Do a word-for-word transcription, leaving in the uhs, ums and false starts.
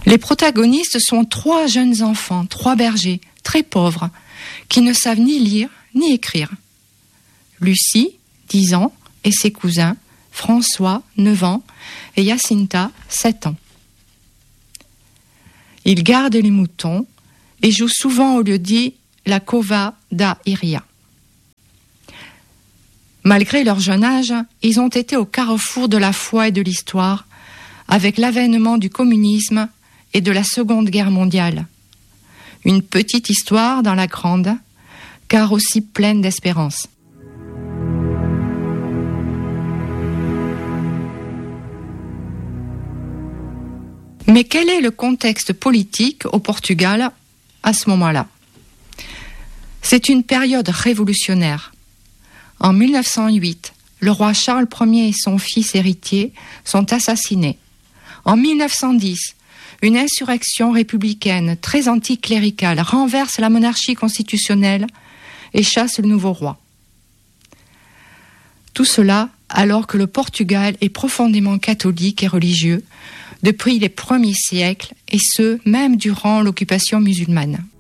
Les protagonistes sont trois jeunes enfants, trois bergers, très pauvres, qui ne savent ni lire ni écrire. Lucie, dix ans, et ses cousins, François, neuf ans, et Jacinta, sept ans. Ils gardent les moutons et jouent souvent au lieu-dit la cova da Iria. Malgré leur jeune âge, ils ont été au carrefour de la foi et de l'histoire, avec l'avènement du communisme et de la Seconde Guerre mondiale. Une petite histoire dans la grande, car aussi pleine d'espérance. Mais quel est le contexte politique au Portugal à ce moment-là ? C'est une période révolutionnaire. En mille neuf cent huit, le roi Charles Ier et son fils héritier sont assassinés. En mille neuf cent dix, une insurrection républicaine très anticléricale renverse la monarchie constitutionnelle et chasse le nouveau roi. Tout cela alors que le Portugal est profondément catholique et religieux depuis les premiers siècles, et ce, même durant l'occupation musulmane.